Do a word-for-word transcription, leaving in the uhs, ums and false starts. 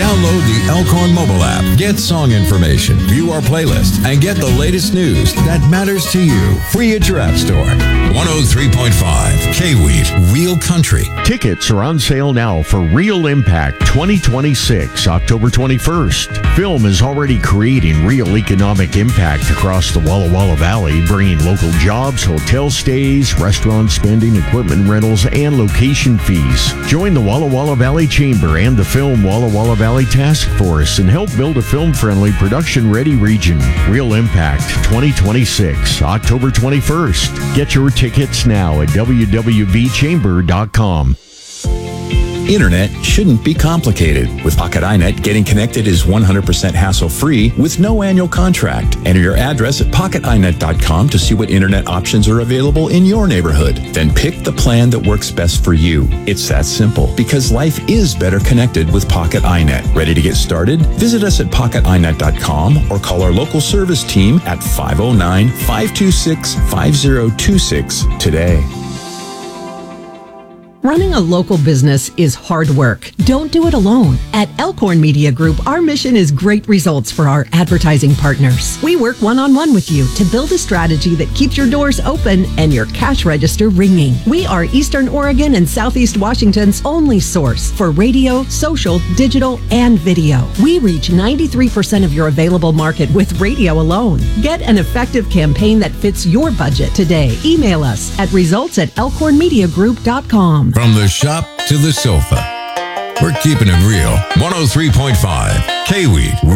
Download the Elkhorn mobile app, get song information, view our playlist, and get the latest news that matters to you. Free at your app store. one oh three point five K-Wheat, Real Country. Tickets are on sale now for Real Impact twenty twenty-six, October twenty-first. Film is already creating real economic impact across the Walla Walla Valley, bringing local jobs, hotel stays, restaurant spending, equipment rentals, and location fees. Join the Walla Walla Valley Chamber and the Film Walla Walla Valley Task Force and help build a film-friendly, production-ready region. Real Impact twenty twenty-six, October twenty-first. Get your tickets now at w w v chamber dot com. Internet shouldn't be complicated. With Pocket iNet, getting connected is one hundred percent hassle-free with no annual contract. Enter your address at pocket i net dot com to see what internet options are available in your neighborhood. Then pick the plan that works best for you. It's that simple, because life is better connected with Pocket iNet. Ready to get started? Visit us at pocket i net dot com or call our local service team at five oh nine, five two six, five oh two six today. Running a local business is hard work. Don't do it alone. At Elkhorn Media Group, our mission is great results for our advertising partners. We work one-on-one with you to build a strategy that keeps your doors open and your cash register ringing. We are Eastern Oregon and Southeast Washington's only source for radio, social, digital, and video. We reach ninety-three percent of your available market with radio alone. Get an effective campaign that fits your budget today. Email us at results at elkhorn media group dot com. From the shop to the sofa, we're keeping it real. one oh three point five K-Wheat.